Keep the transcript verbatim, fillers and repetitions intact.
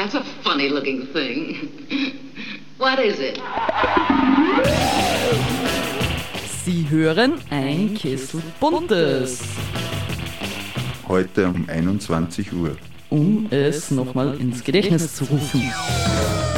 That's a funny looking thing. What is it? Sie hören ein Kessel Buntes. Heute um einundzwanzig Uhr. Um es nochmal ins Gedächtnis zu rufen.